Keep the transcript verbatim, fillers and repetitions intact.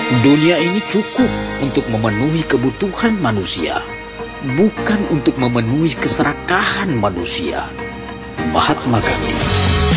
Dunia ini cukup untuk memenuhi kebutuhan manusia, bukan untuk memenuhi keserakahan manusia. Mahatma Gandhi.